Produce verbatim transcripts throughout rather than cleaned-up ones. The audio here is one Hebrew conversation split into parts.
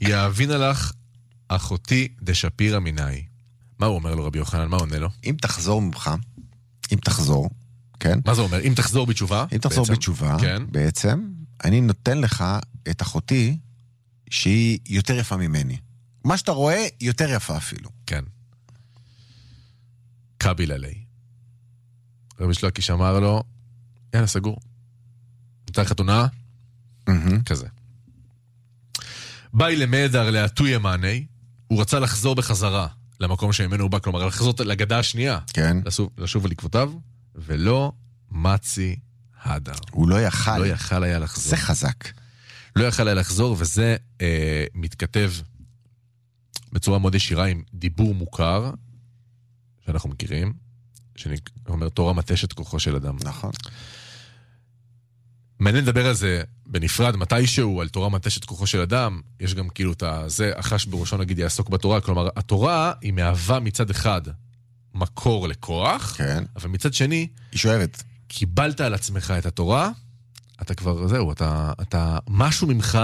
יאבינה לך אחותי דשפירה מיני. מה הוא אומר לו רבי יוחנן? מה עונה לו? אם תחזור ממך, אם תחזור, כן? מה זה אומר? אם תחזור בתשובה? אם תחזור בעצם, בתשובה, כן. בעצם, אני נותן לך את אחותי שהיא יותר יפה ממני. מה שאתה רואה, יותר יפה אפילו. כן. קביל עלי. רבי שלקיש אמר לו, יאללה, סגור. נתן חתונה? Mm-hmm. כזה. ביי למדר להטוי ימני, הוא רצה לחזור בחזרה למקום שממנו הוא בא, כלומר, לחזור לגדה השנייה. כן. לשוב, לשוב על עקבותיו, ולא מצי הדר. הוא לא יכל. לא יכל היה לחזור. זה חזק. לא יכל היה לחזור, וזה אה, מתכתב בצורה מאוד ישירה עם דיבור מוכר, שאנחנו מכירים, שאומר תורה מתשת כוחו של אדם. נכון. מעניין לדבר על זה בנפרד, מתישהו על תורה מתשת כוחו של אדם, יש גם כאילו את זה, החש בראשון נגיד יעסוק בתורה, כלומר, התורה היא מהווה מצד אחד מקור לכוח, כן. אבל מצד שני, היא שואבת. קיבלת על עצמך את התורה, אתה כבר, זהו, אתה, אתה, משהו ממך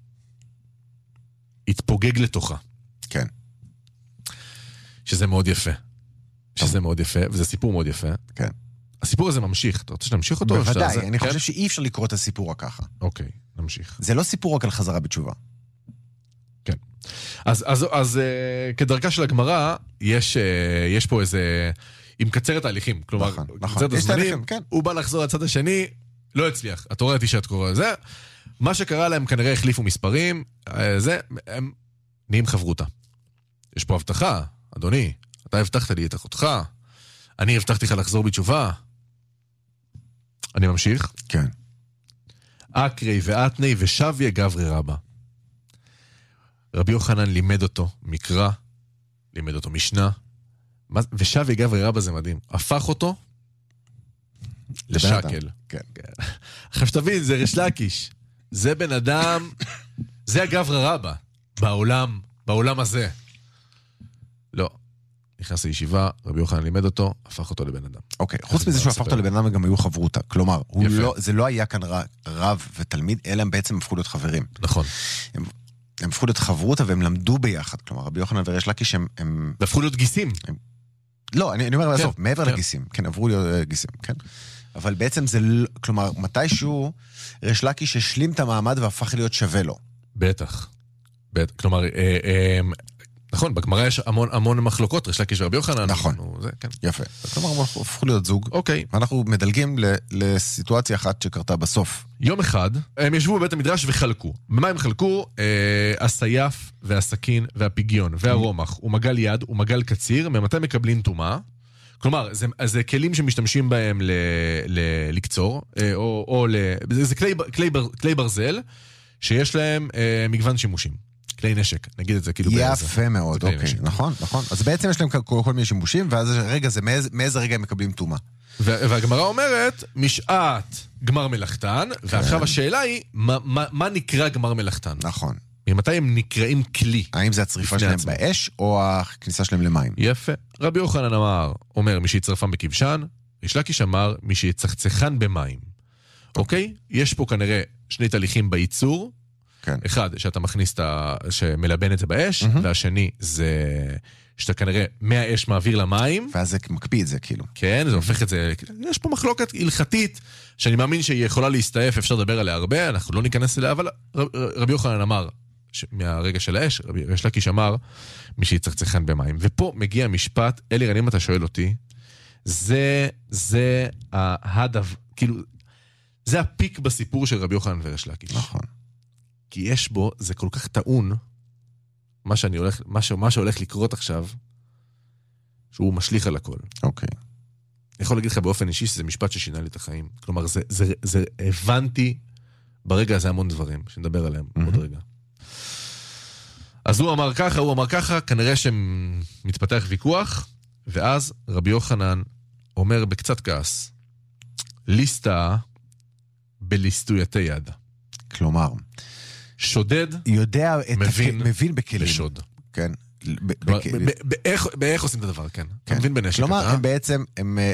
התפוגג לתוכה. כן. שזה מאוד יפה. שזה מאוד יפה, וזה סיפור מאוד יפה. כן. הסיפור הזה ממשיך. אתה רוצה שנמשיך אותו? בוודאי, אני חושב שאי אפשר לקרוא את הסיפור רק ככה. אוקיי, נמשיך. זה לא סיפור רק על חזרה בתשובה. כן. אז, אז, אז כדרכה של הגמרא, יש, יש פה איזה, היא מקצרת ההליכים. כלומר, נכון, נכון. מקצרת הזמנים, כן. הוא בא לחזור לצד השני, לא הצליח. התורה תשעת קורא זה. מה שקרה להם כנראה החליפו מספרים, זה, הם נהיים חברותה. יש פה הבטחה, אדוני, אתה הבטחת לי את אחותך, אני הבטחתי לך לחזור בתשובה. אני ממשיך. כן. אקרי ואתני ושוויה גברי רבא. רבי יוחנן לימד אותו מקרא, לימד אותו משנה, ושוויה גברי רבא זה מדהים. הפך אותו לשקל. כן. עכשיו שתבין, זה ריש לקיש. זה בן אדם, זה הגברי רבא בעולם, בעולם הזה. לא. נכנס לישיבה, רבי יוחנן לימד אותו, הפך אותו לבן אדם. אוקיי, חוץ מזה שהוא הפך אותו לבן אדם, גם היו חברותה. כלומר, זה לא היה כאן רב ותלמיד, אלא הם בעצם הפכו להיות חברים. נכון. הם הפכו להיות חברותה והם למדו ביחד. כלומר, רבי יוחנן וריש לקיש הם... והפכו להיות גיסים. לא, אני אומר בסוף, מעבר לגיסים. כן, עברו להיות גיסים, כן. אבל בעצם זה, כלומר, מתישהו ריש לקיש השלים את המעמד והפך להיות שווה לו. בטח. כלומר, נכון, בגמרא יש המון, המון מחלוקות, ריש לקיש ורבי יוחנן. נכון, זה, כן. יפה. כלומר, הפכו להיות זוג. אוקיי. ואנחנו מדלגים לסיטואציה אחת שקרתה בסוף. יום אחד, הם ישבו בבית המדרש וחלקו. במה הם חלקו? אה, הסייף והסכין והפיגיון והרומח ומגל יד ומגל קציר, ממתי מקבלים טומאה? כלומר, זה, זה כלים שמשתמשים בהם ל, ל, לקצור, אה, או, או ל, זה, זה כלי, כלי, בר, כלי ברזל, שיש להם אה, מגוון שימושים. כלי נשק, נגיד את זה כאילו באיזה. יפה מאוד, אוקיי, נכון, נכון. אז בעצם יש להם כל מיני שימושים, ואז רגע זה, מאיזה רגע הם מקבלים טומאה. והגמרא אומרת, משעת גמר מלאכתן, ועכשיו השאלה היא, מה נקרא גמר מלאכתן? נכון. ממתי הם נקראים כלי? האם זה הצריפה שלהם באש, או הכניסה שלהם למים? יפה. רבי יוחנן אמר, אומר, מי שיצרפם בכבשן, ריש לקיש אמר, מי שיצחצחן במים. אוקיי? יש פה כנראה שני תהליכים בייצור, כן. אחד, שאתה מכניס את ה... שמלבן את זה באש, mm-hmm. והשני זה שאתה כנראה מהאש מעביר למים. ואז זה מקפיא את זה כאילו. כן, זה הופך את זה... יש פה מחלוקת הלכתית, שאני מאמין שהיא יכולה להסתעף, אפשר לדבר עליה הרבה, אנחנו לא ניכנס אליה, אבל רב, רבי יוחנן אמר, ש... מהרגע של האש, רבי ריש לקיש אמר, מי שיצחצחן במים. ופה מגיע משפט, אלי, אם אתה שואל אותי, זה, זה ההדב, כאילו, זה הפיק בסיפור של רבי יוחנן וריש לקיש. נכון. כי יש בו, זה כל כך טעון, מה שאני הולך, מה, ש, מה שהולך לקרות עכשיו, שהוא משליך על הכל. אוקיי. אני יכול להגיד לך באופן אישי, שזה משפט ששינה לי את החיים. כלומר, זה, זה, זה הבנתי ברגע הזה המון דברים, שנדבר עליהם mm-hmm. עוד רגע. אז הוא אמר ככה, הוא אמר ככה, כנראה שמתפתח ויכוח, ואז רבי יוחנן אומר בקצת כעס, ליסטה בליסטויתי יד. כלומר, שודד, יודע את מבין, הכ... מבין בכלים. בשוד. כן. באיך עושים את הדבר, כן. אתה מבין בנשק. כלומר, הם בעצם,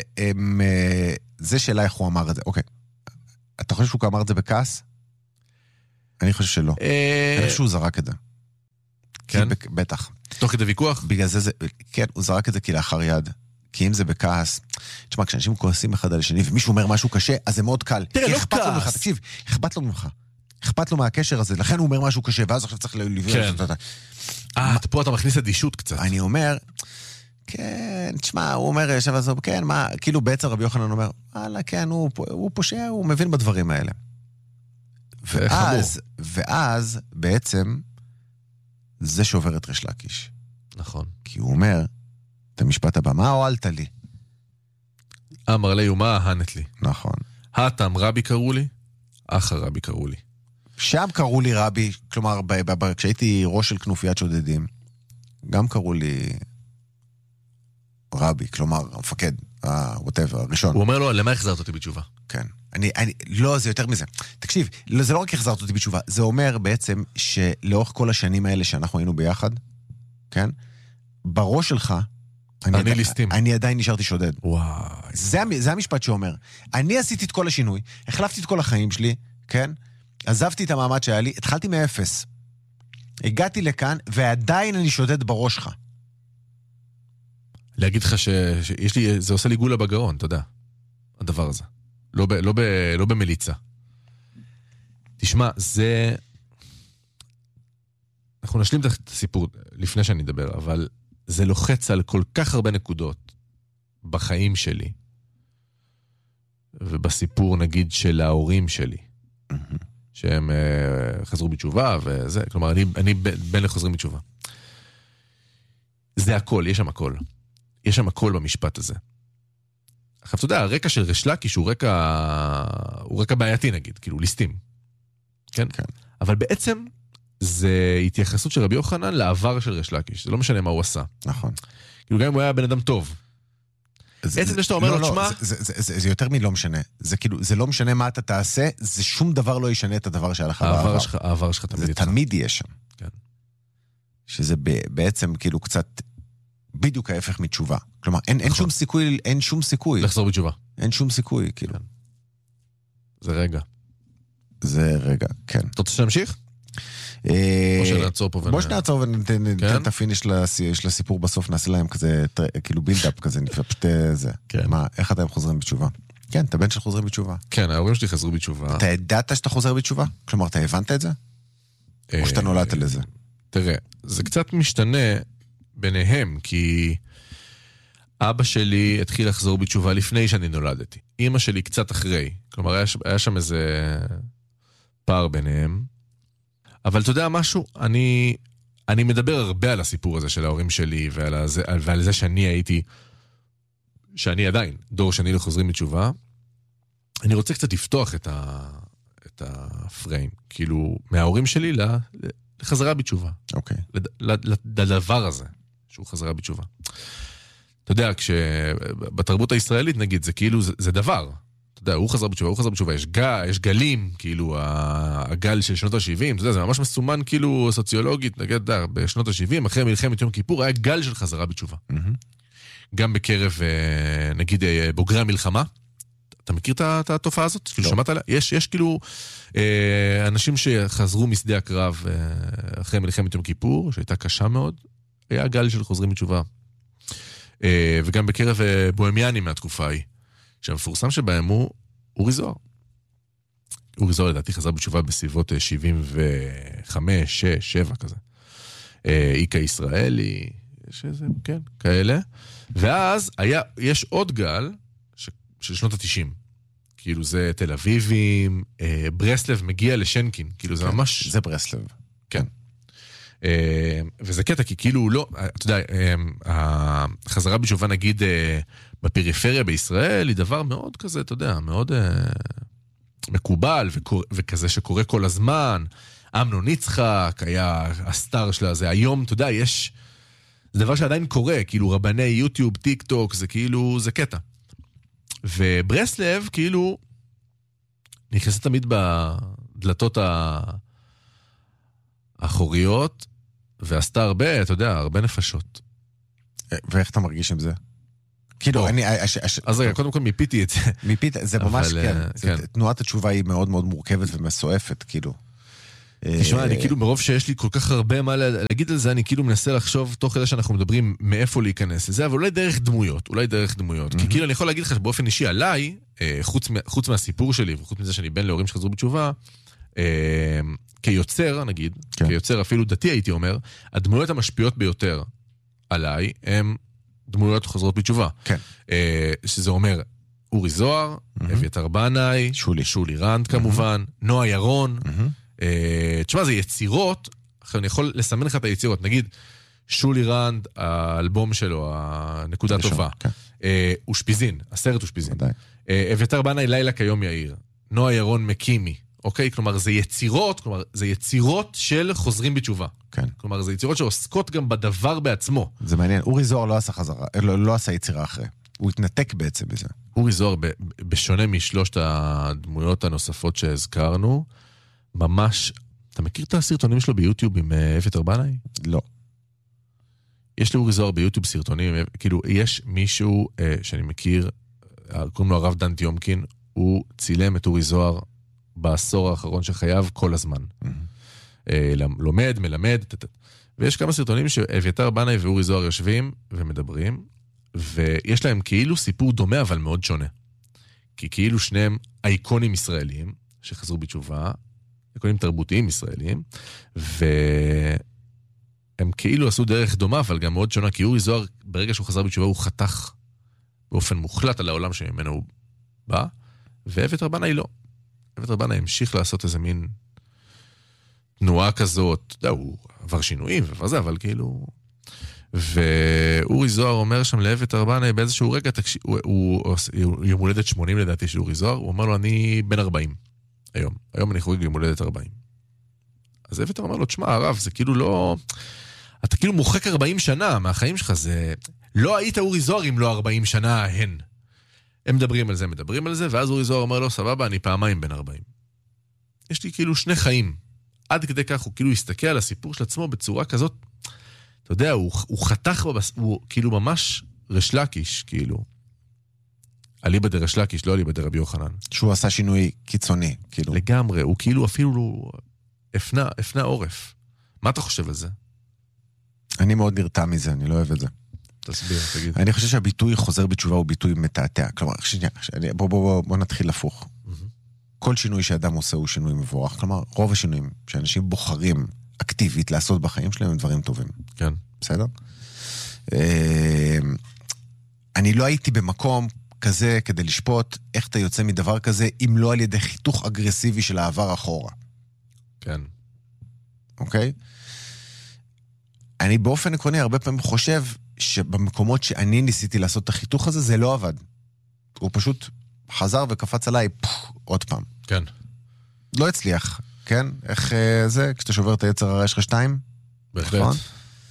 זה שאלה איך הוא אמר את זה. אוקיי. אתה חושב שהוא אמר את זה בכעס? אני חושב שלא. אני חושב שהוא זרק את זה. כן? בטח. תוך כדי ויכוח? בגלל זה זה, כן, הוא זרק את זה כלאחר יד. כי אם זה בכעס, תשמע, כשאנשים כועסים אחד על השני, ומישהו אומר משהו קשה, אז זה מאוד קל. תראה, לא כעס. תקשיב, אכפת לו ממך. אכפת לו מהקשר הזה, לכן הוא אומר משהו קשה, ואז עכשיו צריך לביא... כן. אה, פה אתה מכניס אדישות קצת. אני אומר, כן, תשמע, הוא אומר, ישב עזוב, כן, מה, כאילו בעצם רבי יוחנן אומר, וואלה, כן, הוא פושע, הוא מבין בדברים האלה. ואז, ואז, בעצם, זה שובר את ריש לקיש. נכון. כי הוא אומר, את המשפט הבא, מה הועלת לי? אמר לי ומה הנת לי. נכון. האטם רבי קראו לי, אחר רבי קראו לי. שם קראו לי רבי, כלומר, ב- ב- כשהייתי ראש של כנופיית שודדים, גם קראו לי רבי, כלומר, המפקד, ה-whatever, הראשון. הוא אומר לו, למה החזרת אותי בתשובה? כן. אני, אני, לא, זה יותר מזה. תקשיב, לא, זה לא רק החזרת אותי בתשובה, זה אומר בעצם שלאורך כל השנים האלה שאנחנו היינו ביחד, כן? בראש שלך, אני, אני, עדי, ליסטים. אני עדיין נשארתי שודד. וואי. זה, זה המשפט שאומר. אני עשיתי את כל השינוי, החלפתי את כל החיים שלי, כן? עזבתי את המעמד שהיה לי, התחלתי מאפס. הגעתי לכאן, ועדיין אני שודד בראש שלך. להגיד לך ש... שיש לי... זה עושה לי גולה בגרון, אתה יודע. הדבר הזה. לא, ב... לא, ב... לא במליצה. תשמע, זה... אנחנו נשלים את הסיפור לפני שאני אדבר, אבל זה לוחץ על כל כך הרבה נקודות בחיים שלי, ובסיפור, נגיד, של ההורים שלי, שהם uh, חזרו בתשובה, וזה, כלומר, אני, אני בין לחוזרים בתשובה. זה הכל, יש שם הכל. יש שם הכל במשפט הזה. עכשיו, אתה יודע, הרקע של ריש לקיש הוא רקע, הוא רקע בעייתי, נגיד, כאילו, ליסטים. כן? כן. אבל בעצם, זה התייחסות של רבי יוחנן לעבר של ריש לקיש. זה לא משנה מה הוא עשה. נכון. כאילו, גם אם הוא היה בן אדם טוב. בעצם זה שאתה אומר לו, תשמע... זה יותר מלא משנה. זה כאילו, זה לא משנה מה אתה תעשה, זה שום דבר לא ישנה את הדבר שהיה לך בעבר. העבר שלך תמיד איתך. זה תמיד יהיה שם. כן. שזה בעצם כאילו קצת בדיוק ההפך מתשובה. כלומר, אין שום סיכוי, אין שום סיכוי. לחזור בתשובה. אין שום סיכוי, כאילו. זה רגע. זה רגע, כן. אתה רוצה שנמשיך? או שנעצור פה ונ... בוא שנעצור וניתן את הפיניש של הסיפור בסוף, נעשה להם כזה, כאילו בילדאפ כזה, פשוט זה. מה, איך אתם חוזרים בתשובה? כן, אתה בן של חוזרים בתשובה. כן, ההורים שלי חזרו בתשובה. אתה ידעת שאתה חוזר בתשובה? כלומר, אתה הבנת את זה? או שאתה נולדת לזה? תראה, זה קצת משתנה ביניהם, כי אבא שלי התחיל לחזור בתשובה לפני שאני נולדתי. אמא שלי קצת אחרי. כלומר, היה, היה שם איזה פער ביניהם. אבל אתה יודע משהו? אני, אני מדבר הרבה על הסיפור הזה של ההורים שלי, ועל, הזה, ועל זה שאני הייתי, שאני עדיין דור שני לחוזרים בתשובה. אני רוצה קצת לפתוח את, ה, את הפריים, כאילו, מההורים שלי לחזרה בתשובה. אוקיי. לדבר הזה, שהוא חזרה בתשובה. אתה יודע, כשבתרבות הישראלית, נגיד, זה כאילו, זה, זה דבר. אתה יודע, הוא חזר בתשובה, הוא חזר בתשובה, יש, גל, יש גלים, כאילו, הגל של שנות ה-שבעים, אתה יודע, זה ממש מסומן, כאילו, סוציולוגית, נגיד, אתה יודע, בשנות ה-שבעים, אחרי מלחמת יום כיפור, היה גל של חזרה בתשובה. Mm-hmm. גם בקרב, נגיד, בוגרי המלחמה. אתה מכיר את התופעה הזאת? כאילו, שמעת עליה? יש, יש כאילו, אנשים שחזרו משדה הקרב אחרי מלחמת יום כיפור, שהייתה קשה מאוד, היה גל של חוזרים בתשובה. וגם בקרב בוהמיאנים מהתקופה ההיא. שהמפורסם שבהם הוא אורי זוהר. אורי זוהר לדעתי חזר בתשובה בסביבות שבעים וחמש, שש, שבע כזה. איקה ישראלי, שזה, כן, כאלה. ואז היה, יש עוד גל ש, של שנות ה-תשעים. כאילו זה תל אביבים, ברסלב מגיע לשנקין. כאילו זה כן, ממש... זה ברסלב. כן. וזה קטע, כי כאילו לא, אתה יודע, החזרה בתשובה נגיד בפריפריה בישראל היא דבר מאוד כזה, אתה יודע, מאוד מקובל וכזה שקורה כל הזמן. אמנון יצחק היה הסטאר שלה, זה היום, אתה יודע, יש, זה דבר שעדיין קורה, כאילו רבני יוטיוב, טיק טוק, זה כאילו, זה קטע. וברסלב כאילו נכנסת תמיד בדלתות האחוריות, ועשתה הרבה, אתה יודע, הרבה נפשות. ואיך אתה מרגיש עם זה? כאילו, אני... אז רגע, קודם כל מיפיתי את זה. מיפית, זה ממש, כן. תנועת התשובה היא מאוד מאוד מורכבת ומסועפת, כאילו. תשמע, אני כאילו מרוב שיש לי כל כך הרבה מה להגיד על זה, אני כאילו מנסה לחשוב תוך כדי שאנחנו מדברים מאיפה להיכנס לזה, אבל אולי דרך דמויות, אולי דרך דמויות. כי כאילו אני יכול להגיד לך שבאופן אישי עליי, חוץ מהסיפור שלי, וחוץ מזה שאני בן להורים שחזרו בתשובה, כיוצר, נגיד, כיוצר אפילו דתי הייתי אומר, הדמויות המשפיעות ביותר עליי, הם דמויות חוזרות בתשובה. כן. שזה אומר, אורי זוהר, אביתר בנאי, שולי. שולי רנד כמובן, נועה ירון. תשמע, זה יצירות, עכשיו אני יכול לסמן לך את היצירות, נגיד, שולי רנד, האלבום שלו, הנקודה טובה. אושפיזין, הסרט אושפיזין. אביתר בנאי, לילה כיום יאיר. נועה ירון מקימי. אוקיי? כלומר, זה יצירות, כלומר, זה יצירות של חוזרים בתשובה. כן. כלומר, זה יצירות שעוסקות גם בדבר בעצמו. זה מעניין. אורי זוהר לא עשה חזרה, לא, לא עשה יצירה אחרי. הוא התנתק בעצם בזה. אורי זוהר, ב- בשונה משלושת הדמויות הנוספות שהזכרנו, ממש, אתה מכיר את הסרטונים שלו ביוטיוב עם אביתר בנאי? לא. יש לאורי זוהר ביוטיוב סרטונים, כאילו, יש מישהו אה, שאני מכיר, קוראים לו הרב דן טיומקין, הוא צילם את אורי זוהר בעשור האחרון שחייב כל הזמן. Mm-hmm. לומד, מלמד, ויש כמה סרטונים שאביתר בנאי ואורי זוהר יושבים ומדברים, ויש להם כאילו סיפור דומה אבל מאוד שונה. כי כאילו שניהם אייקונים ישראלים שחזרו בתשובה, אייקונים תרבותיים ישראלים, והם כאילו עשו דרך דומה אבל גם מאוד שונה, כי אורי זוהר ברגע שהוא חזר בתשובה הוא חתך באופן מוחלט על העולם שממנו הוא בא, ואביתר בנאי לא. אביתר בנאי המשיך לעשות איזה מין תנועה כזאת, אתה יודע, הוא עבר שינויים וזה, אבל כאילו... ואורי זוהר אומר שם לאביתר בנאי באיזשהו רגע, תקשיב, הוא, הוא, הוא יום הולדת שמונים לדעתי של אורי זוהר, הוא אומר לו, אני בן ארבעים היום, היום אני חוגג יום הולדת ארבעים. אז אביתר אומר לו, תשמע, הרב, זה כאילו לא... אתה כאילו מוחק ארבעים שנה מהחיים שלך, זה... לא היית אורי זוהר אם לא ארבעים שנה הן. הם מדברים על זה, מדברים על זה, ואז אורי זוהר אומר לו, סבבה, אני פעמיים בן ארבעים. יש לי כאילו שני חיים. עד כדי כך הוא כאילו הסתכל על הסיפור של עצמו בצורה כזאת, אתה יודע, הוא, הוא חתך, בבס, הוא כאילו ממש רשלקיש, כאילו. אליבא דרשלקיש, לא אליבא דרבי יוחנן. שהוא עשה שינוי קיצוני, כאילו. לגמרי, הוא כאילו אפילו הפנה, הפנה עורף. מה אתה חושב על זה? אני מאוד נרתע מזה, אני לא אוהב את זה. תסביר, תגיד. אני חושב שהביטוי חוזר בתשובה הוא ביטוי מתעתע. כלומר, שנייה, בוא, בוא, בוא, בוא נתחיל לפוך. Mm-hmm. כל שינוי שאדם עושה הוא שינוי מבורך. כלומר, רוב השינויים שאנשים בוחרים אקטיבית לעשות בחיים שלהם הם דברים טובים. כן. בסדר? אני לא הייתי במקום כזה כדי לשפוט איך אתה יוצא מדבר כזה, אם לא על ידי חיתוך אגרסיבי של העבר אחורה. כן. אוקיי? אני באופן עקרוני הרבה פעמים חושב שבמקומות שאני ניסיתי לעשות את החיתוך הזה, זה לא עבד. הוא פשוט חזר וקפץ עליי, פוח, עוד פעם. כן. לא הצליח, כן? איך זה? כשאתה שובר את היצר הרי יש לך שתיים? בהחלט. נכון?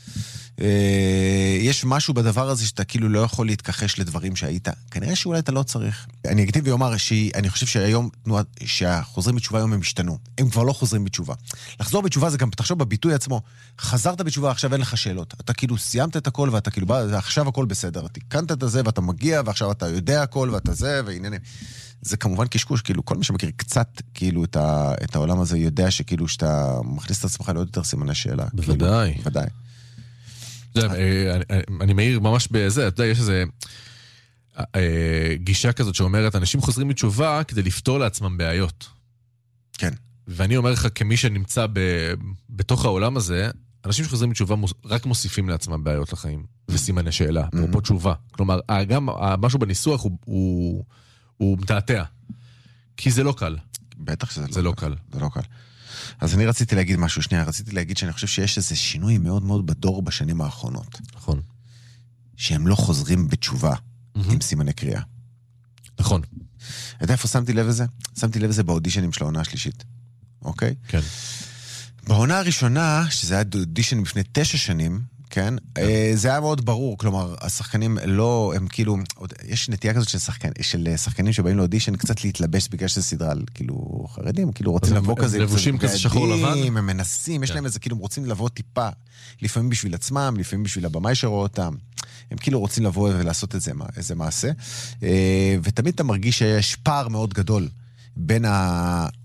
יש משהו בדבר הזה שאתה כאילו לא יכול להתכחש לדברים שהיית. כנראה שאולי אתה לא צריך. אני אקדים ואומר שאני חושב שהיום, שהחוזרים בתשובה היום הם השתנו. הם כבר לא חוזרים בתשובה. לחזור בתשובה זה גם, תחשוב בביטוי עצמו, חזרת בתשובה, עכשיו אין לך שאלות. אתה כאילו סיימת את הכל ואתה כאילו בא, עכשיו הכל בסדר. תיקנת את זה ואתה מגיע ועכשיו אתה יודע הכל ואתה זה והנה. זה כמובן קשקוש, כאילו כל מי שמכיר קצת כאילו את, ה, את העולם הזה יודע שכאילו שאתה מכניס את עצמך לעוד יותר סימני שאלה. בוודאי. כאילו, בוודאי. אני מעיר ממש בזה, אתה יודע, יש איזה גישה כזאת שאומרת, אנשים חוזרים בתשובה כדי לפתור לעצמם בעיות. כן. ואני אומר לך, כמי שנמצא בתוך העולם הזה, אנשים שחוזרים בתשובה רק מוסיפים לעצמם בעיות לחיים, וסימני שאלה, אפרופו תשובה. כלומר, גם משהו בניסוח הוא מתעתע. כי זה לא קל. בטח שזה זה לא קל. זה לא קל. אז אני רציתי להגיד משהו, שנייה, רציתי להגיד שאני חושב שיש איזה שינוי מאוד מאוד בדור בשנים האחרונות. נכון. שהם לא חוזרים בתשובה mm-hmm. עם סימני קריאה. נכון. אתה יודע איפה שמתי לב לזה? שמתי לב לזה באודישנים של העונה השלישית. אוקיי? כן. בעונה הראשונה, שזה היה אודישן לפני תשע שנים, כן? כן. זה היה מאוד ברור, כלומר, השחקנים לא, הם כאילו, יש נטייה כזאת של, שחקן, של שחקנים שבאים לאודישן קצת להתלבש בגלל שזה סדרה על כאילו חרדים, כאילו רוצים לבוא כזה, לבושים כזה שחור לבן. הם מנסים, יש להם איזה, כאילו רוצים לבוא טיפה, לפעמים בשביל עצמם, לפעמים בשביל הבמאי שרואה אותם, הם כאילו רוצים לבוא ולעשות את זה, איזה מעשה, ותמיד אתה מרגיש שיש פער מאוד גדול בין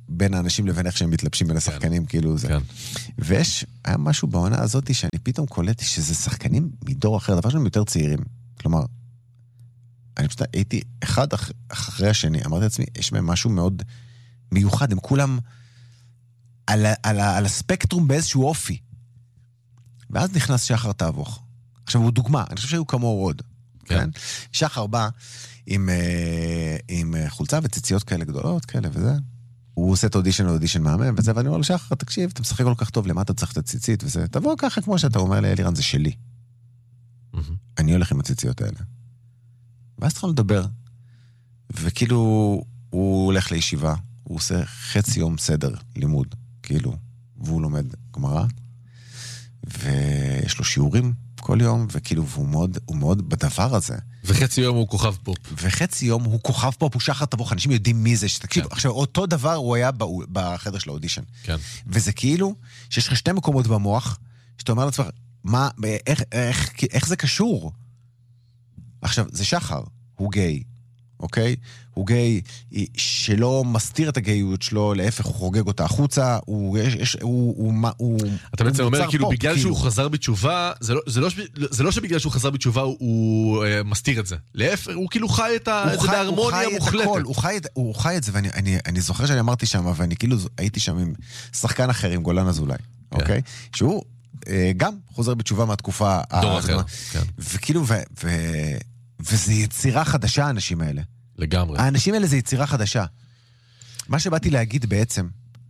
בין האנשים לבין איך שהם מתלבשים בין השחקנים, כאילו זה. כן. ויש, היה משהו בעונה הזאת שאני פתאום קולטתי שזה שחקנים מדור אחר, דבר שהם יותר צעירים. כלומר, אני פשוט הייתי אחד אחרי השני, אמרתי לעצמי, יש מהם משהו מאוד מיוחד, הם כולם על, על, על הספקטרום באיזשהו אופי. ואז נכנס שחר תאבוך. עכשיו הוא דוגמה, אני חושב שהיו כמוהו עוד. כן. כן? שחר בא עם, עם חולצה וציציות כאלה גדולות, כאלה וזה. הוא עושה את אודישן לאודישן מהמם, וזה, ואני אומר לו, שחר, תקשיב, אתה משחק כל כך טוב, למה אתה צריך את הציצית, וזה, תבוא ככה כמו שאתה אומר לי, אלירן, זה שלי. אני הולך עם הציציות האלה. ואז התחלנו לדבר, וכאילו, הוא הולך לישיבה, הוא עושה חצי יום סדר לימוד, כאילו, והוא לומד גמרא, ויש לו שיעורים כל יום, וכאילו, והוא מאוד, הוא מאוד בדבר הזה. וחצי יום הוא כוכב פופ. וחצי יום הוא כוכב פופ, הוא שחר תבוך, אנשים יודעים מי זה, שתקשיב, עכשיו, אותו דבר הוא היה בחדר של האודישן. כן. וזה כאילו, שיש לך שתי מקומות במוח, שאתה אומר לעצמך, מה, איך, איך, איך זה קשור? עכשיו, זה שחר, הוא גיי, אוקיי? הוא גיי שלא מסתיר את הגאיות שלו, להפך, הוא חוגג אותה החוצה, הוא, יש, יש, הוא, הוא, הוא, אתה בעצם אומר, כאילו, פופ, בגלל כאילו. שהוא חזר בתשובה, זה לא, זה לא, זה לא שבגלל שהוא חזר בתשובה, הוא, הוא uh, מסתיר את זה. להפך, הוא כאילו חי את ה, זה בהרמוניה מוחלטת. הוא חי, הוא חי את זה, ואני אני, אני זוכר שאני אמרתי שם, ואני כאילו הייתי שם עם שחקן אחר, עם גולן אזולאי, כן. אוקיי? שהוא אה, גם חוזר בתשובה מהתקופה... דור אחר, כן. וכאילו, ו, ו, וזה יצירה חדשה, האנשים האלה. לגמרי. האנשים האלה זה יצירה חדשה. מה שבאתי להגיד בעצם,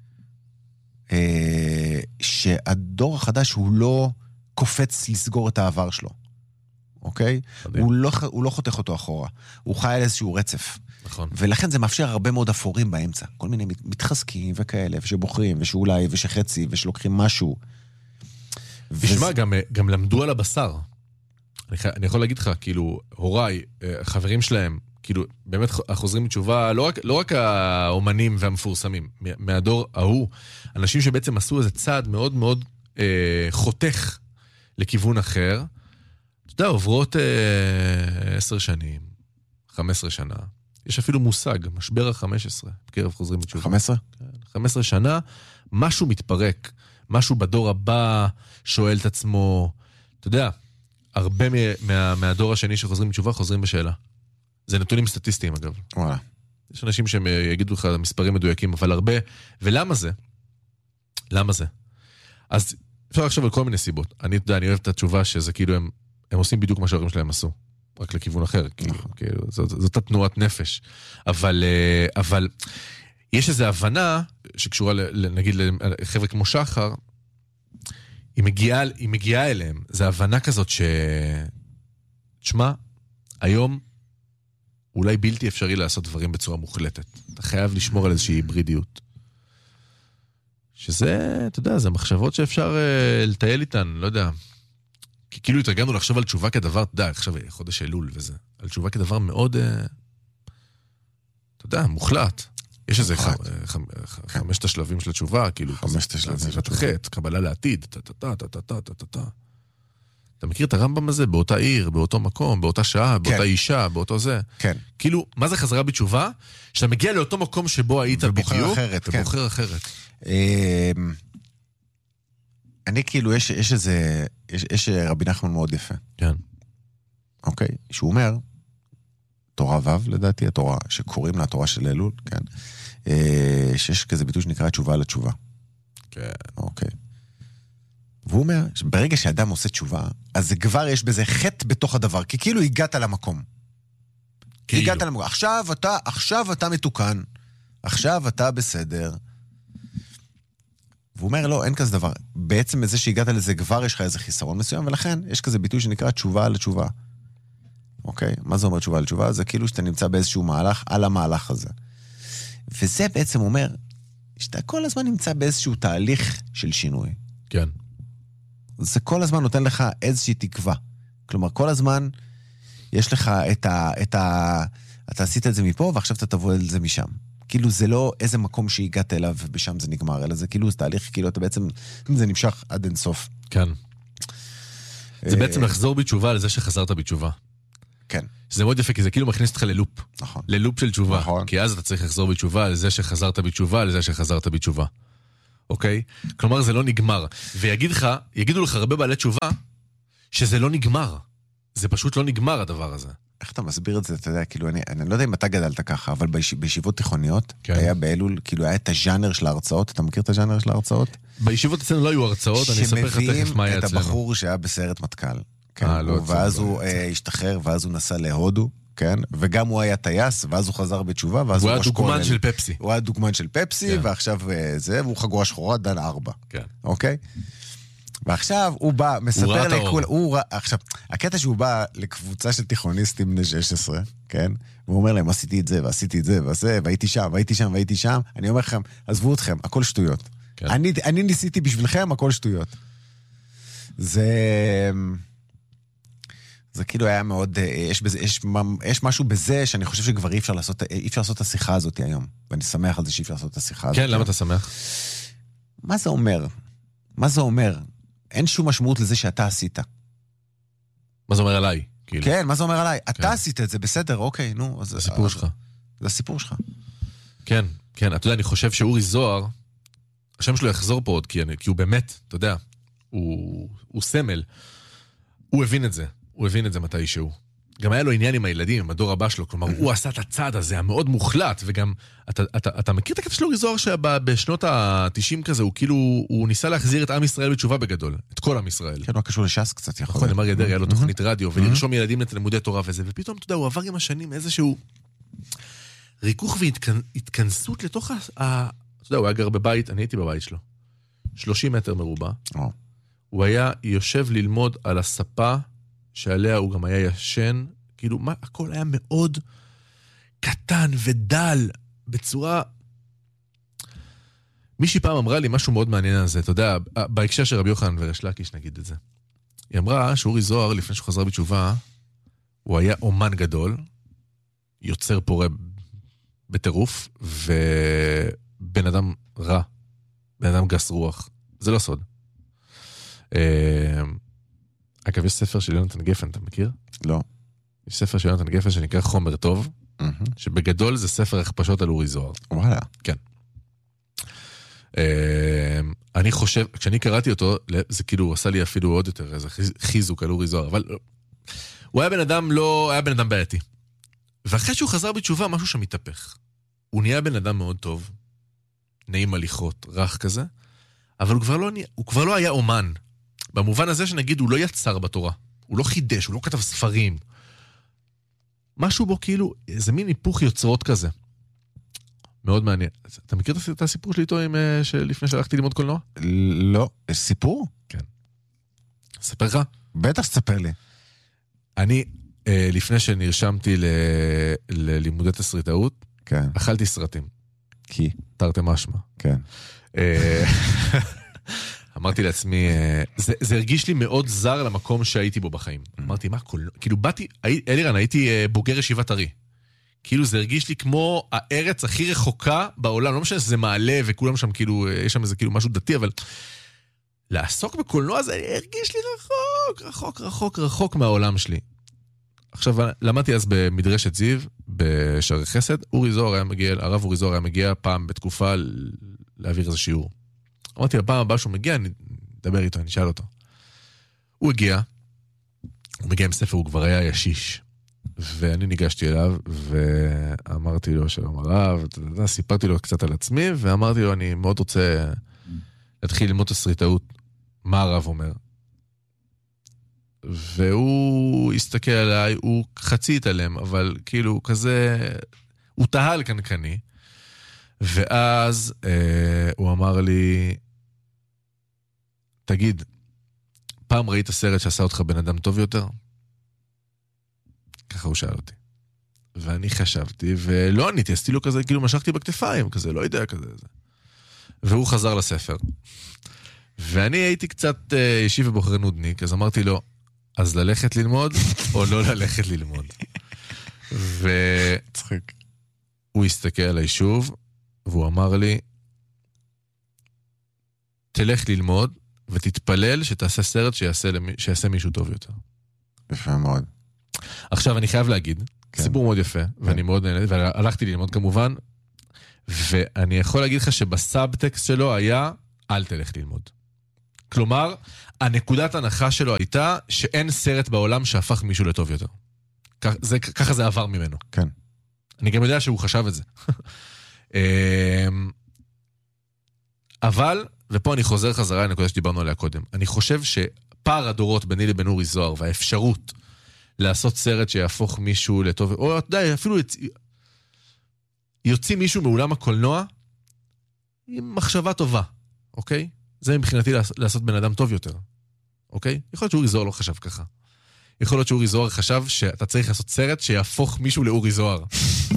אה, שהדור החדש הוא לא קופץ לסגור את העבר שלו. אוקיי? הוא לא, הוא לא חותך אותו אחורה. הוא חי על איזשהו רצף. נכון. ולכן זה מאפשר הרבה מאוד אפורים באמצע. כל מיני מתחזקים וכאלה, ושבוחרים, ושאולי, ושחצי, ושלוקחים משהו. תשמע, גם, גם למדו על הבשר. אני, אני יכול להגיד לך, כאילו, הוריי, חברים שלהם, כאילו, באמת החוזרים בתשובה, לא רק, לא רק האומנים והמפורסמים, מהדור ההוא, אנשים שבעצם עשו איזה צעד מאוד מאוד אה, חותך לכיוון אחר, אתה יודע, עוברות אה, עשר שנים, חמש עשרה שנה, יש אפילו מושג, משבר ה-חמש עשרה, בקרב חוזרים בתשובה. חמש עשרה? כן, חמש עשרה שנה, משהו מתפרק, משהו בדור הבא שואל את עצמו, אתה יודע, הרבה מה, מהדור השני שחוזרים בתשובה, חוזרים בשאלה. זה נתונים סטטיסטיים, אגב. וואלה. יש אנשים שהם יגידו לך מספרים מדויקים, אבל הרבה, ולמה זה? למה זה? אז אפשר לחשוב על כל מיני סיבות. אני יודע, אני אוהב את התשובה שזה כאילו הם, הם עושים בדיוק מה שההורים שלהם עשו. רק לכיוון אחר, כאילו, כאילו, זאת, זאת התנועת נפש. אבל, אבל יש איזו הבנה שקשורה, נגיד, לחבר'ה כמו שחר, היא מגיעה, היא מגיעה אליהם. זו הבנה כזאת ש... תשמע, היום אולי בלתי אפשרי לעשות דברים בצורה מוחלטת. אתה חייב לשמור על איזושהי היברידיות. שזה, אתה יודע, זה מחשבות שאפשר uh, לטייל איתן, לא יודע. כי כאילו התרגלנו לחשוב על תשובה כדבר, אתה יודע, עכשיו חודש אלול וזה, על תשובה כדבר מאוד, uh, אתה יודע, מוחלט. יש איזה ח... ח... ח... חמשת השלבים של התשובה, כאילו, חמשת השלבים של התשובה. קבלה לעתיד, טה-טה-טה-טה-טה-טה. אתה מכיר את הרמב"ם הזה? באותה עיר, באותו מקום, באותה שעה, באותה אישה, באותו זה. כן. כאילו, מה זה חזרה בתשובה? שאתה מגיע לאותו מקום שבו היית בדיוק, ובוחר אחרת, כן. ובוחר אחרת. אני כאילו, יש, יש איזה, יש, יש רבי נחמן מאוד יפה. כן. אוקיי, שהוא אומר, תורה ו' לדעתי, התורה שקוראים לה התורה של אלול, כן, שיש כזה ביטוי שנקרא תשובה לתשובה. כן. אוקיי. והוא אומר, ברגע שאדם עושה תשובה, אז זה כבר יש בזה חטא בתוך הדבר, כי כאילו הגעת למקום. כאילו. הגעת למקום. עכשיו אתה, עכשיו אתה מתוקן, עכשיו אתה בסדר. והוא אומר, לא, אין כזה דבר. בעצם בזה שהגעת לזה כבר יש לך איזה חיסרון מסוים, ולכן יש כזה ביטוי שנקרא תשובה לתשובה. אוקיי? מה זה אומר תשובה לתשובה? זה כאילו שאתה נמצא באיזשהו מהלך על המהלך הזה. וזה בעצם אומר, שאתה כל הזמן נמצא באיזשהו תהליך של שינוי. כן. זה כל הזמן נותן לך איזושהי תקווה. כלומר, כל הזמן יש לך את ה... את ה... אתה עשית את זה מפה, ועכשיו אתה תבוא אל זה משם. כאילו זה לא איזה מקום שהגעת אליו, ובשם זה נגמר, אלא זה כאילו זה תהליך, כאילו אתה בעצם, זה נמשך עד אינסוף. כן. זה בעצם לחזור בתשובה על זה שחזרת בתשובה. כן. שזה מאוד יפה, כי זה כאילו מכניס אותך ללופ. נכון. ללופ של תשובה. נכון. כי אז אתה צריך לחזור בתשובה על זה שחזרת בתשובה, על זה שחזרת בתשובה. אוקיי? כלומר, זה לא נגמר. ויגיד לך, יגידו לך הרבה בעלי תשובה, שזה לא נגמר. זה פשוט לא נגמר, הדבר הזה. איך אתה מסביר את זה? אתה יודע, כאילו, אני, אני לא יודע אם אתה גדלת ככה, אבל ביש, בישיבות תיכוניות, כן. היה באלול, כאילו, היה את הז'אנר של ההרצאות. אתה מכיר את הז'אנר של ההרצאות? בישיבות אצלנו לא היו הרצאות, אני אספר לך תכף מה היה אצלנו. שמביאים את הבחור שהיה בסיירת מטכ"ל. כן, אה, לא ואז אצלנו, הוא לא אה, השתחרר, ואז הוא נסע להודו, כן? וגם הוא היה טייס, ואז הוא חזר בתשובה, ואז הוא הוא היה ראש דוגמן כולל. של פפסי. הוא היה דוגמן של פפסי, כן. ועכשיו אה, זה, והוא חגורה שחורה, דן ארבע. כן. אוקיי? ועכשיו הוא בא, מספר ראה את האור. לכול, הוא ראה, עכשיו, הקטע שהוא בא לקבוצה של תיכוניסטים בני שש עשרה, כן? והוא אומר להם, עשיתי את זה, ועשיתי את זה, וזה, והייתי שם, והייתי שם, והייתי שם, אני אומר לכם, עזבו אתכם, הכל שטויות. כן. אני, אני ניסיתי בשבילכם, הכל שטויות. זה... זה כאילו היה מאוד, יש, בזה, יש, יש משהו בזה שאני חושב שכבר אי אפשר לעשות, אי אפשר לעשות את השיחה הזאת היום. ואני שמח על זה שאי אפשר לעשות את השיחה הזאת. כן, למה אתה שמח? מה זה אומר? מה זה אומר? אין שום משמעות לזה שאתה עשית. מה זה אומר עליי? כאילו. כן, מה זה אומר עליי? אתה עשית את זה, בסדר, אוקיי, נו. זה הסיפור שלך. זה הסיפור שלך. כן, כן, אתה יודע, אני חושב שאורי זוהר, השם שלו יחזור פה עוד, כי, אני, כי הוא באמת, אתה יודע, הוא, הוא סמל. הוא הבין את זה. הוא הבין את זה מתישהו. גם היה לו עניין עם הילדים, עם הדור הבא שלו, כלומר, הוא עשה את הצעד הזה, המאוד מוחלט, וגם, אתה, אתה, אתה מכיר את הקטע של אורי זוהר שבשנות ה-תשעים כזה, הוא כאילו, הוא ניסה להחזיר את עם ישראל בתשובה בגדול, את כל עם ישראל. כן, הוא קשור לש"ס קצת, יכול. נכון, למר ידר, היה לו תוכנית רדיו, ולרשום ילדים לתלמודי תורה וזה, ופתאום, אתה יודע, הוא עבר עם השנים איזשהו ריכוך והתכנסות לתוך ה... אתה יודע, הוא היה גר בבית, אני הייתי בבית שלו, שלושים מטר מרובע. הוא היה יושב ללמוד על הספה שעליה הוא גם היה ישן, כאילו, מה, הכל היה מאוד קטן ודל, בצורה... מישהי פעם אמרה לי משהו מאוד מעניין על זה, אתה יודע, בהקשר של רבי יוחנן וריש לקיש נגיד את זה. היא אמרה שאורי זוהר, לפני שהוא חזר בתשובה, הוא היה אומן גדול, יוצר פורה בטירוף, ובן אדם רע, בן אדם גס רוח. זה לא סוד. אגב, יש ספר של יונתן גפן, אתה מכיר? לא. יש ספר של יונתן גפן שנקרא חומר טוב, שבגדול זה ספר הכפשות על אורי זוהר. וואלה. כן. אני חושב, כשאני קראתי אותו, זה כאילו עשה לי אפילו עוד יותר איזה חיזוק על אורי זוהר, אבל הוא היה בן אדם לא, היה בן אדם בעייתי. ואחרי שהוא חזר בתשובה, משהו שם מתהפך. הוא נהיה בן אדם מאוד טוב, נעים הליכות, רך כזה, אבל הוא כבר לא, הוא כבר לא היה אומן. במובן הזה שנגיד, הוא לא יצר בתורה. הוא לא חידש, הוא לא כתב ספרים. משהו בו כאילו, איזה מין היפוך יוצרות כזה. מאוד מעניין. אתה מכיר את הסיפור שלי איתו עם, לפני שהלכתי ללמוד קולנוע? לא. יש סיפור? כן. ספר לך? בטח שתספר לי. אני, לפני שנרשמתי ל... ללימודי תסריטאות, כן. אכלתי סרטים. כי? תרתי משמע. כן. אמרתי לעצמי, זה, זה הרגיש לי מאוד זר למקום שהייתי בו בחיים. אמרתי, מה קולנוע? כאילו באתי, אלירן, הייתי בוגר ישיבת ארי. כאילו זה הרגיש לי כמו הארץ הכי רחוקה בעולם, לא משנה שזה מעלה וכולם שם כאילו, יש שם איזה כאילו משהו דתי, אבל לעסוק בקולנוע זה הרגיש לי רחוק, רחוק, רחוק, רחוק מהעולם שלי. עכשיו, למדתי אז במדרשת זיו, בשערי חסד, אורי זוהר היה מגיע, הרב אורי זוהר היה מגיע פעם בתקופה להעביר איזה שיעור. אמרתי, בפעם הבאה שהוא מגיע, אני אדבר איתו, אני אשאל אותו. הוא הגיע, הוא מגיע עם ספר, הוא כבר היה ישיש. ואני ניגשתי אליו, ואמרתי לו שלום הרב, סיפרתי לו קצת על עצמי, ואמרתי לו, אני מאוד רוצה להתחיל ללמוד תסריטאות, מה הרב אומר. והוא הסתכל עליי, הוא חצי התעלם, אבל כאילו כזה, הוא תהל קנקני, ואז אה, הוא אמר לי, תגיד, פעם ראית סרט שעשה אותך בן אדם טוב יותר? ככה הוא שאל אותי. ואני חשבתי, ולא עניתי, עשיתי לו כזה, כאילו משכתי בכתפיים, כזה, לא יודע, כזה. זה. והוא חזר לספר. ואני הייתי קצת אה, ישיב ובוחר נודניק, אז אמרתי לו, אז ללכת ללמוד, או לא ללכת ללמוד? והוא הסתכל עליי שוב, והוא אמר לי, תלך ללמוד, ותתפלל שתעשה סרט שיעשה, למי, שיעשה מישהו טוב יותר. יפה מאוד. עכשיו, אני חייב להגיד, כן. סיפור מאוד יפה, ואני מאוד נהנה, והלכתי ללמוד כמובן, ואני יכול להגיד לך שבסאבטקסט שלו היה, אל תלך ללמוד. כלומר, הנקודת הנחה שלו הייתה שאין סרט בעולם שהפך מישהו לטוב יותר. כך, זה, ככה זה עבר ממנו. כן. אני גם יודע שהוא חשב את זה. אבל, ופה אני חוזר חזרה לנקודה שדיברנו עליה קודם, אני חושב שפער הדורות ביני לבין אורי זוהר, והאפשרות לעשות סרט שיהפוך מישהו לטוב, או די, אפילו יוציא מישהו מאולם הקולנוע, עם מחשבה טובה, אוקיי? זה מבחינתי לעשות בן אדם טוב יותר, אוקיי? יכול להיות שאורי זוהר לא חשב ככה. יכול להיות שאורי זוהר חשב שאתה צריך לעשות סרט שיהפוך מישהו לאורי זוהר.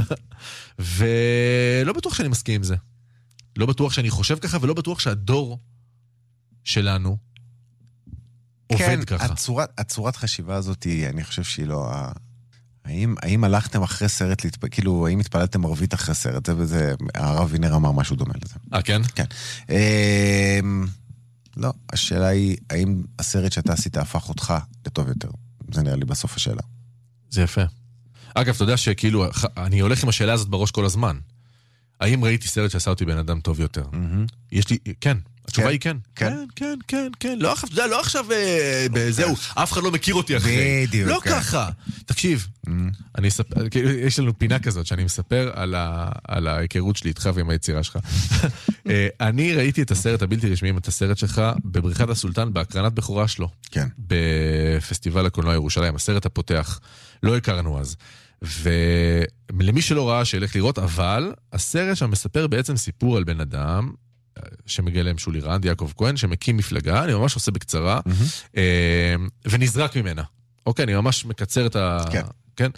ולא בטוח שאני מסכים עם זה. לא בטוח שאני חושב ככה, ולא בטוח שהדור שלנו עובד ככה. כן, הצורת, הצורת חשיבה הזאת היא, אני חושב שהיא לא... האם, האם הלכתם אחרי סרט, להתפ... כאילו, האם התפללתם ערבית אחרי סרט? זה וזה, הרב וינר אמר משהו דומה לזה. אה, כן? כן. אה, לא, השאלה היא, האם הסרט שאתה עשית הפך אותך לטוב יותר? זה נראה לי בסוף השאלה. זה יפה. אגב, אתה יודע שכאילו, אני הולך עם השאלה הזאת בראש כל הזמן. האם ראיתי סרט שעשה אותי בן אדם טוב יותר? יש לי, כן. התשובה היא כן. כן, כן, כן, כן. לא עכשיו, אתה יודע, לא עכשיו, זהו, אף אחד לא מכיר אותי אחרי. בדיוק. לא ככה. תקשיב, אני אספר, יש לנו פינה כזאת שאני מספר על ההיכרות שלי איתך ועם היצירה שלך. אני ראיתי את הסרט הבלתי רשמי, את הסרט שלך, בבריכת הסולטן, בהקרנת בכורה שלו. כן. בפסטיבל הקולנוע ירושלים, הסרט הפותח. לא הכרנו אז. ולמי שלא ראה שילך לראות, אבל הסרט שם מספר בעצם סיפור על בן אדם, שמגלם שולי רנד, יעקב כהן, שמקים מפלגה, אני ממש עושה בקצרה, ונזרק ממנה. אוקיי, אני ממש מקצר את ה... כן. כן?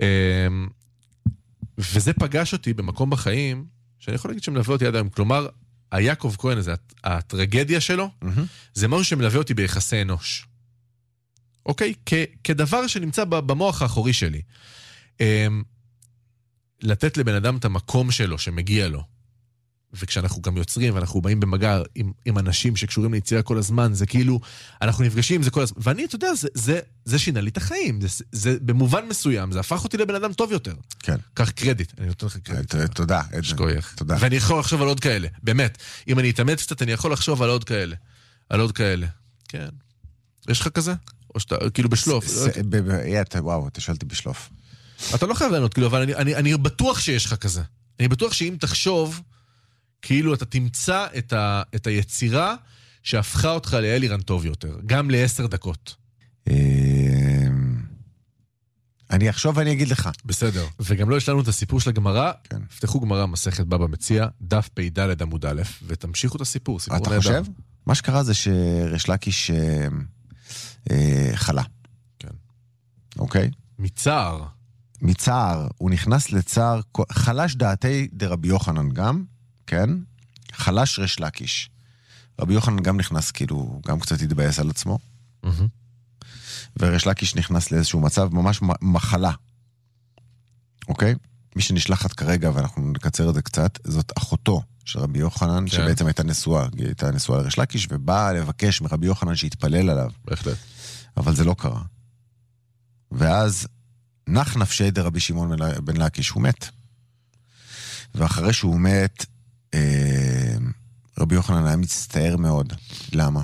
וזה פגש אותי במקום בחיים, שאני יכול להגיד שמלווה אותי עד היום. כלומר, היעקב כהן הזה, הטרגדיה שלו, זה משהו שמלווה אותי ביחסי אנוש. אוקיי? כדבר שנמצא במוח האחורי שלי. לתת לבן אדם את המקום שלו, שמגיע לו. וכשאנחנו גם יוצרים, ואנחנו באים במגע עם, עם אנשים שקשורים ליצירה כל הזמן, זה כאילו, אנחנו נפגשים, זה כל הזמן. ואני, אתה יודע, זה, זה, זה שינה לי את החיים. זה, זה, במובן מסוים, זה הפך אותי לבן אדם טוב יותר. כן. קח קרדיט. אני נותן לך קרדיט. תודה. שכוייך. תודה. ואני יכול לחשוב על עוד כאלה. באמת. אם אני אתאמץ קצת, אני יכול לחשוב על עוד כאלה. על עוד כאלה. כן. יש לך כזה? או שאתה, כאילו בשלוף. וואו, אתה שואלתי בשלוף. אתה לא חייב לענות, כאילו, אבל אני, אני, אני בטוח שיש לך כזה. אני בטוח שאם תחשוב, כאילו אתה תמצא את, ה, את היצירה שהפכה אותך לאלירן טוב יותר, גם לעשר דקות. אני אחשוב ואני אגיד לך. בסדר. וגם לא יש לנו את הסיפור של הגמרא, כן. פתחו גמרא מסכת בבא מציעא, דף פ"ד עמוד א', ותמשיכו את הסיפור. סיפור אתה נהדר. חושב? מה שקרה זה שריש לקיש אה, חלה. כן. אוקיי? מצער. מצער, הוא נכנס לצער, חלש דעתי דרבי יוחנן גם, כן? חלש ריש לקיש. רבי יוחנן גם נכנס, כאילו, גם קצת התבייס על עצמו. וריש לקיש נכנס לאיזשהו מצב, ממש מחלה. אוקיי? מי שנשלחת כרגע, ואנחנו נקצר את זה קצת, זאת אחותו של רבי יוחנן, שבעצם הייתה נשואה, היא הייתה נשואה לריש לקיש, ובאה לבקש מרבי יוחנן שיתפלל עליו. בהחלט. אבל זה לא קרה. ואז נח נפשי דרבי שמעון בן לקיש, הוא מת. ואחרי שהוא מת, רבי יוחנן היה מצטער מאוד. למה?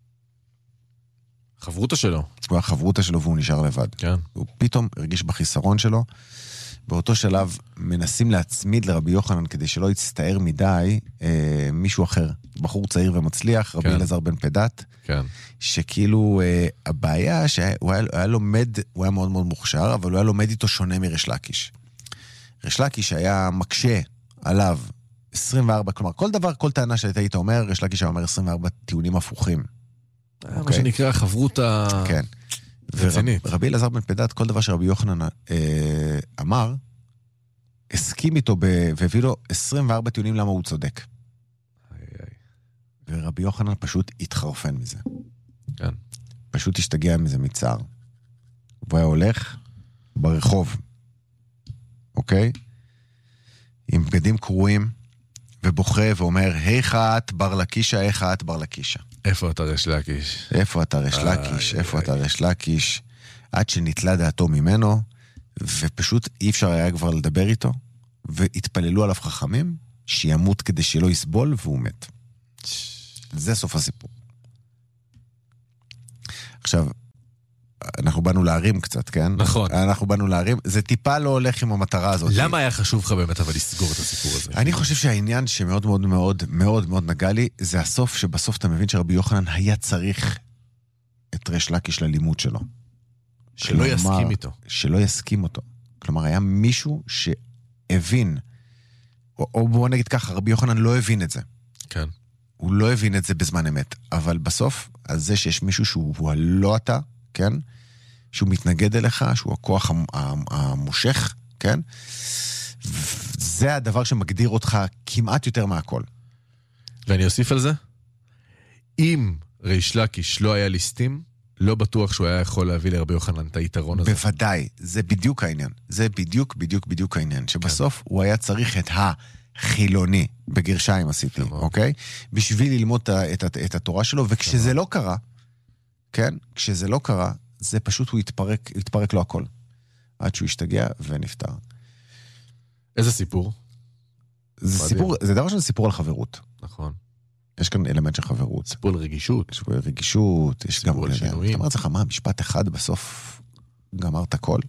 חברותה שלו. הוא היה חברותה שלו והוא נשאר לבד. כן. הוא פתאום הרגיש בחיסרון שלו. באותו שלב מנסים להצמיד לרבי יוחנן כדי שלא יצטער מדי אה, מישהו אחר. בחור צעיר ומצליח, רבי אלעזר בן פדת. כן. שכאילו אה, הבעיה שהוא היה, היה לומד, הוא היה מאוד מאוד מוכשר, אבל הוא היה לומד איתו שונה מריש לקיש. ריש לקיש היה מקשה עליו עשרים וארבע, כלומר כל דבר, כל טענה שהייתה היית אומר, ריש לקיש היה אומר עשרים וארבע טיעונים הפוכים. מה שנקרא חברותה כן. רצינית. ורבי אלעזר בן פדת, כל דבר שרבי יוחנן אה, אמר, הסכים איתו ב... והביא לו עשרים וארבע טיעונים למה הוא צודק. איי, איי. ורבי יוחנן פשוט התחרפן מזה. כן. פשוט השתגע מזה מצער. והוא היה הולך ברחוב. אוקיי? עם בגדים קרועים, ובוכה ואומר, היכה את בר לקישה, היכה את בר לקישה. איפה אתה ריש לקיש? איפה אתה ריש לקיש? איפה אתה ריש לקיש? עד שנטלה דעתו ממנו, ופשוט אי אפשר היה כבר לדבר איתו, והתפללו עליו חכמים, שימות כדי שלא יסבול, והוא מת. זה סוף הסיפור. עכשיו, אנחנו באנו להרים קצת, כן? נכון. אנחנו באנו להרים, זה טיפה לא הולך עם המטרה הזאת. למה היה חשוב לך באמת אבל לסגור את הסיפור הזה? אני חושב שהעניין שמאוד מאוד מאוד מאוד מאוד נגע לי, זה הסוף שבסוף אתה מבין שרבי יוחנן היה צריך את ריש לקיש ללימוד שלו. שלא יסכים איתו. שלא יסכים אותו. כלומר, היה מישהו שהבין, או, או בוא נגיד ככה, רבי יוחנן לא הבין את זה. כן. הוא לא הבין את זה בזמן אמת. אבל בסוף, על זה שיש מישהו שהוא לא אתה, כן? שהוא מתנגד אליך, שהוא הכוח המושך, כן? זה הדבר שמגדיר אותך כמעט יותר מהכל. ואני אוסיף על זה, אם ריש לקיש לא היה ליסטים, לא בטוח שהוא היה יכול להביא לרבי יוחנן את היתרון הזה. בוודאי, זה בדיוק העניין. זה בדיוק, בדיוק, בדיוק העניין. שבסוף כן. הוא היה צריך את החילוני, בגרשיים עשיתי, אוקיי? בשביל ללמוד את, את, את התורה שלו, וכשזה לא קרה, כן? כשזה לא קרה, זה פשוט הוא התפרק, התפרק לו הכל. עד שהוא השתגע ונפטר. איזה סיפור? זה סיפור, זה דבר שזה סיפור על חברות. נכון. יש כאן אלמנט של חברות. סיפור על רגישות. יש פה רגישות, יש גם... סיפור על שינויים. אתה אומר לך, מה, משפט אחד בסוף גמר את הכל?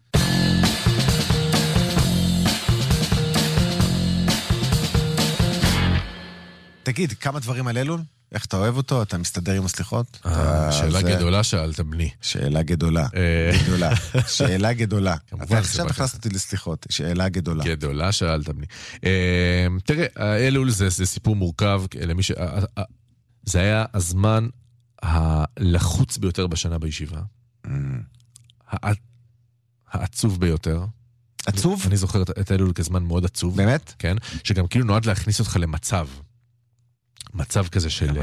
תגיד, כמה דברים על אלול? איך אתה אוהב אותו? אתה מסתדר עם הסליחות? שאלה גדולה שאלת בני. שאלה גדולה. גדולה. שאלה גדולה. אתה עכשיו הכנסת אותי לסליחות. שאלה גדולה. גדולה שאלת בני. תראה, אלול זה סיפור מורכב. זה היה הזמן הלחוץ ביותר בשנה בישיבה. העצוב ביותר. עצוב? אני זוכר את אלול כזמן מאוד עצוב. באמת? כן. שגם כאילו נועד להכניס אותך למצב. מצב כזה של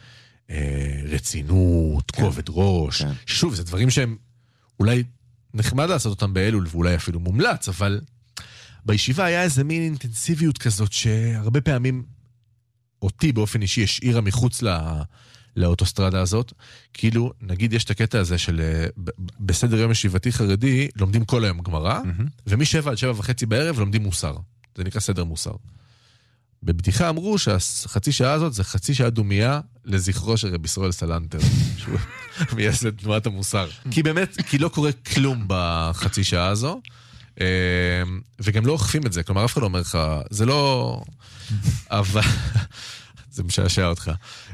רצינות, כובד ראש. שוב, זה דברים שהם אולי נחמד לעשות אותם באלול, ואולי אפילו מומלץ, אבל בישיבה היה איזה מין אינטנסיביות כזאת, שהרבה פעמים אותי באופן אישי השאירה מחוץ לאוטוסטרדה הזאת. כאילו, נגיד יש את הקטע הזה של בסדר יום ישיבתי חרדי, לומדים כל היום גמרא, ומשבע עד שבע וחצי בערב לומדים מוסר. זה נקרא סדר מוסר. בבדיחה אמרו שהחצי שעה הזאת זה חצי שעה דומיה לזכרו של רבי ישראל סלנטר, שהוא מייסד תנועת המוסר. כי באמת, כי לא קורה כלום בחצי שעה הזו, וגם לא אוכפים את זה, כלומר אף אחד לא אומר לך, זה לא... אבל... זה משעשע אותך.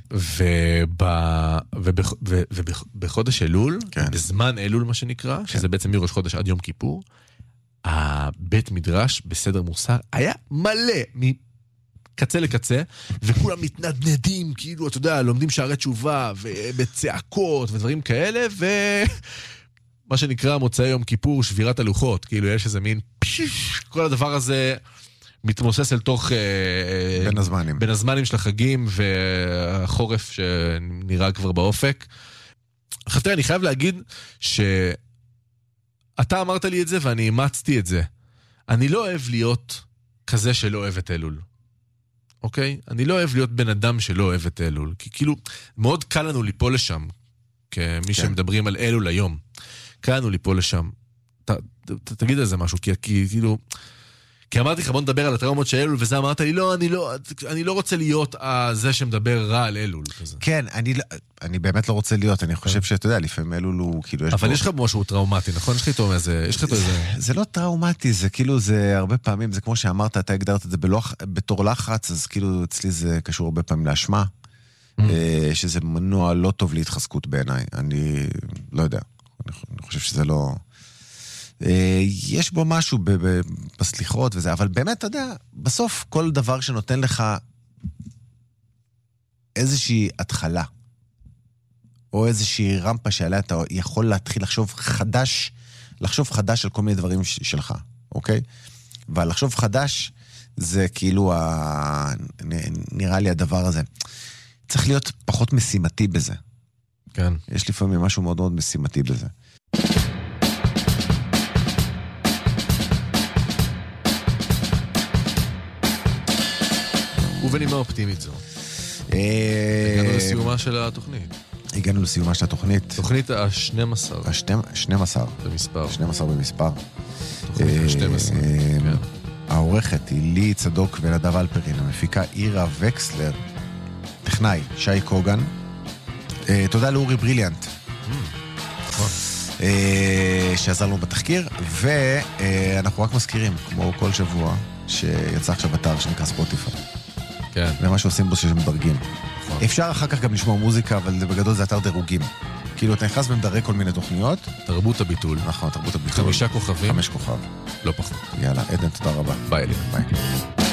ובחודש אלול, בזמן אלול מה שנקרא, שזה בעצם מראש חודש עד יום כיפור, הבית מדרש בסדר מוסר היה מלא מ... קצה לקצה, וכולם מתנדנדים, כאילו, אתה יודע, לומדים שערי תשובה, ובצעקות, ודברים כאלה, ומה שנקרא מוצאי יום כיפור, שבירת הלוחות, כאילו, יש איזה מין פשיש, כל הדבר הזה מתמוסס אל תוך... בין הזמנים. בין הזמנים של החגים, והחורף שנראה כבר באופק. עכשיו, תראה, אני חייב להגיד, שאתה אמרת לי את זה, ואני אימצתי את זה. אני לא אוהב להיות כזה שלא אוהב את אלול. אוקיי? אני לא אוהב להיות בן אדם שלא אוהב את אלול, כי כאילו, מאוד קל לנו ליפול לשם, כמי שמדברים על אלול היום. קל לנו ליפול לשם. תגיד על זה משהו, כי כאילו, כי אמרתי לך, בוא נדבר על הטראומות של אלול, וזה אמרת לי, לא, אני לא, אני לא רוצה להיות זה שמדבר רע על אלול. כן, אני, אני באמת לא רוצה להיות, אני חושב שאתה יודע, לפעמים אלול הוא כאילו... אבל יש לך משהו טראומטי, נכון? יש לך איתו איזה, יש לך איתו איזה... זה לא טראומטי, זה כאילו, זה הרבה פעמים, זה כמו שאמרת, אתה הגדרת את זה בתור לחץ, אז כאילו אצלי זה קשור הרבה פעמים להשמה, שזה מנוע לא טוב להתחזקות בעיניי, אני לא יודע, אני חושב שזה לא... יש בו משהו בסליחות וזה, אבל באמת, אתה יודע, בסוף כל דבר שנותן לך איזושהי התחלה, או איזושהי רמפה שעליה אתה יכול להתחיל לחשוב חדש, לחשוב חדש על כל מיני דברים שלך, אוקיי? ולחשוב חדש זה כאילו, ה... נראה לי הדבר הזה. צריך להיות פחות משימתי בזה. כן. יש לפעמים משהו מאוד מאוד משימתי בזה. ובנימה אופטימית זו. הגענו לסיומה של התוכנית. הגענו לסיומה של התוכנית. תוכנית ה-שנים עשר. ה-שנים עשר. במספר. שנים עשר במספר. תוכנית ה-שנים עשר. כן. העורכת היא לי צדוק ונדב אלפרין, המפיקה אירה וקסלר, טכנאי שי קוגן. תודה לאורי בריליאנט. שעזר לנו בתחקיר, ואנחנו רק מזכירים, כמו כל שבוע, שיצא עכשיו אתר שנקרא ספוטיפיי. כן. ומה שעושים בו שמדרגים. אפשר אחר כך גם לשמוע מוזיקה, אבל בגדול זה אתר דירוגים. כאילו, אתה נכנס ומדרג כל מיני תוכניות. תרבות הביטול. נכון, תרבות הביטול. חמישה כוכבים. חמש כוכב. לא פחות. יאללה, עדן, תודה רבה. ביי, אלי. ביי.